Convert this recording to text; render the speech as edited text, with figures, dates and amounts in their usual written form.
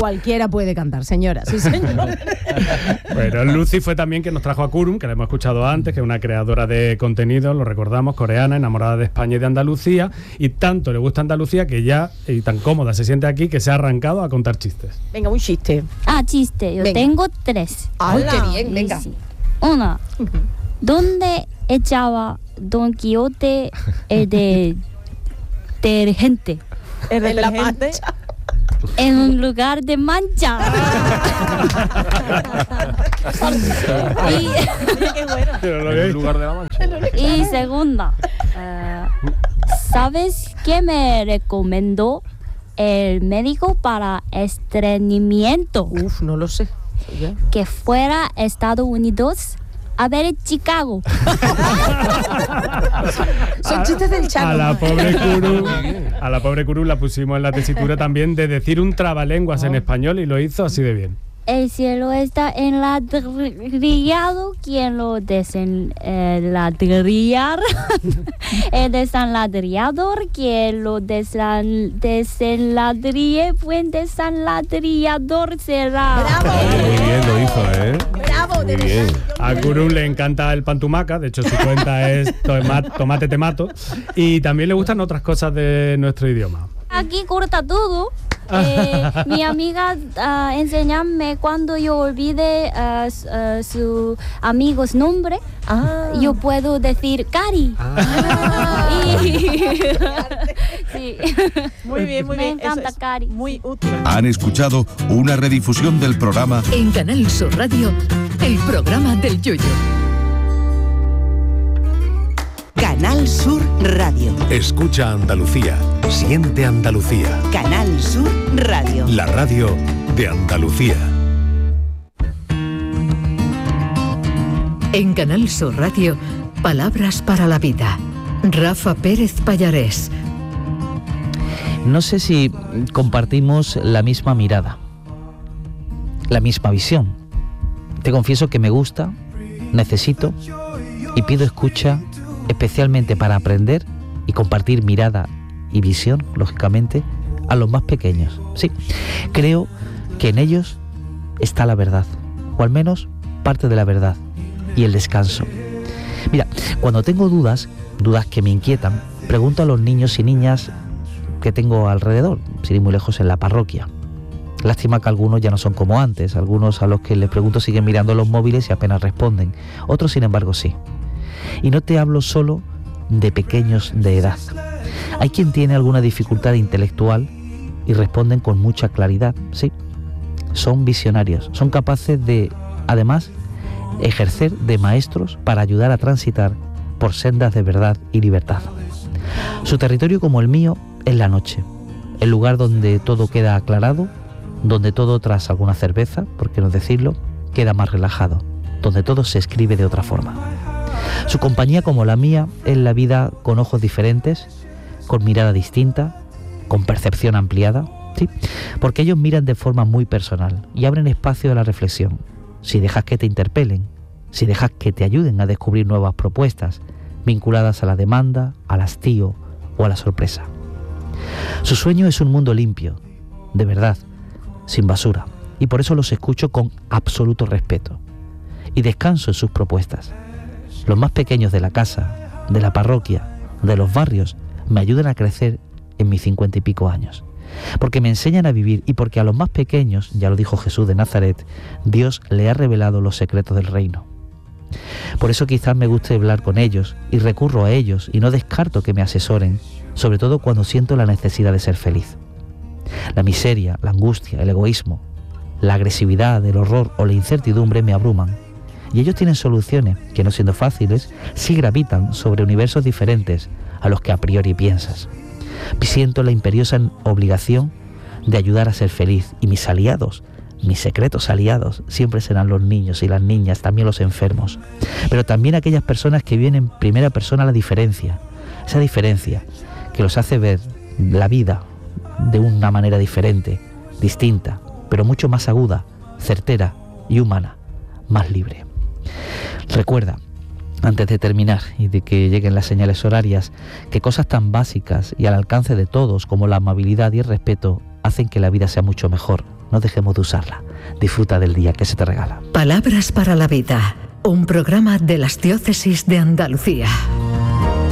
cualquiera puede cantar, señora. Sí, señor. Bueno, Lucy fue también quien nos trajo a Kurum, que la hemos escuchado antes, que es una creadora de contenido, lo recordamos, coreana, enamorada de España y de Andalucía, y tanto le gusta Andalucía que ya, y tan cómoda se siente aquí, que se ha arrancado a contar chistes. Venga, un chiste. Chiste. Yo tengo 3. ¡Ay, qué bien! Venga. Sí. Una. ¿Dónde echaba Don Quijote el detergente? ¿En la mancha? En un lugar de mancha. En lugar de la mancha. Y segunda, ¿sabes qué me recomendó el médico para estreñimiento? Uf, no lo sé. Que fuera a Estados Unidos a ver Chicago. Son chistes del Chaco. A la pobre Kurum la pusimos en la tesitura también de decir un trabalenguas en español y lo hizo así de bien. El cielo está enladrillado. ¿Quién lo desenladrillar? El desenladrillador. ¿Quién lo desenladrille? Buen desenladrillador será. ¡Bravo! Muy bien lo hizo, ¡Bravo! Muy bien. A Kurum le encanta el pan tumaca, de hecho su cuenta es tomate te mato, y también le gustan otras cosas de nuestro idioma. Aquí corta todo. Mi amiga enseñarme cuando yo olvide su amigo's nombre. Yo puedo decir Cari. Sí. Muy bien, muy Me bien. encanta Eso es Cari. muy útil. Han escuchado una redifusión del programa En Canal Sur Radio, el programa del Yoyo. Canal Sur Radio. Escucha Andalucía. Siente Andalucía. Canal Sur Radio. La radio de Andalucía. En Canal Sur Radio, palabras para la vida. Rafa Pérez Pallarés. No sé si compartimos la misma mirada, la misma visión. Te confieso que me gusta, necesito y pido escucha, especialmente para aprender y compartir mirada y visión, lógicamente, a los más pequeños. Sí, creo que en ellos está la verdad, o al menos parte de la verdad, y el descanso. Mira, cuando tengo dudas que me inquietan, pregunto a los niños y niñas que tengo alrededor, sin ir muy lejos en la parroquia. Lástima que algunos ya no son como antes, algunos a los que les pregunto siguen mirando los móviles y apenas responden, otros sin embargo sí. Y no te hablo solo de pequeños de edad. Hay quien tiene alguna dificultad intelectual y responden con mucha claridad, sí. Son visionarios, son capaces de, además, ejercer de maestros para ayudar a transitar por sendas de verdad y libertad. Su territorio, como el mío, es la noche, el lugar donde todo queda aclarado, donde todo, tras alguna cerveza, por qué no decirlo, queda más relajado, donde todo se escribe de otra forma. Su compañía, como la mía, es la vida con ojos diferentes, con mirada distinta, con percepción ampliada, ¿sí? Porque ellos miran de forma muy personal y abren espacio a la reflexión. Si dejas que te interpelen, si dejas que te ayuden a descubrir nuevas propuestas vinculadas a la demanda, al hastío o a la sorpresa. Su sueño es un mundo limpio, de verdad, sin basura, y por eso los escucho con absoluto respeto y descanso en sus propuestas. Los más pequeños de la casa, de la parroquia, de los barrios, me ayudan a crecer en mis 50 y pico años, porque me enseñan a vivir y porque a los más pequeños, ya lo dijo Jesús de Nazaret, Dios le ha revelado los secretos del reino. Por eso quizás me guste hablar con ellos y recurro a ellos y no descarto que me asesoren, sobre todo cuando siento la necesidad de ser feliz. La miseria, la angustia, el egoísmo, la agresividad, el horror o la incertidumbre me abruman. Y ellos tienen soluciones que, no siendo fáciles, sí gravitan sobre universos diferentes a los que a priori piensas. Siento la imperiosa obligación de ayudar a ser feliz, y mis aliados, mis secretos aliados, siempre serán los niños y las niñas, también los enfermos, pero también aquellas personas que viven en primera persona la diferencia, esa diferencia que los hace ver la vida de una manera diferente, distinta, pero mucho más aguda, certera y humana, más libre. Recuerda, antes de terminar y de que lleguen las señales horarias, que cosas tan básicas y al alcance de todos como la amabilidad y el respeto hacen que la vida sea mucho mejor. No dejemos de usarla. Disfruta del día que se te regala. Palabras para la vida. Un programa de las diócesis de Andalucía.